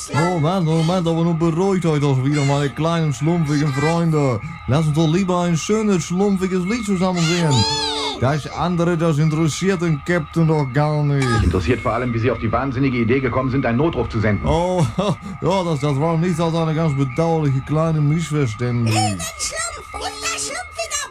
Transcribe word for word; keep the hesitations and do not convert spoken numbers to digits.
Moment, Moment, aber nun beruhigt euch doch wieder, meine kleinen schlumpfigen Freunde. Lass uns doch lieber ein schönes, schlumpfiges Lied zusammen singen. Das andere, das interessiert den Captain doch gar nicht. Interessiert vor allem, wie Sie auf die wahnsinnige Idee gekommen sind, einen Notruf zu senden. Oh, ja, das, das war nichts als eine ganz bedauerliche kleine Missverständnis.